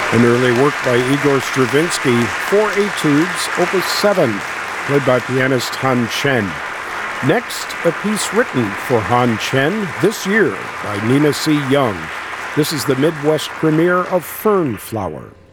An early work by Igor Stravinsky, 4 etudes, Opus 7, played by pianist Han Chen. Next, a piece written for Han Chen this year by Nina C. Young. This is the Midwest premiere of Fern Flower.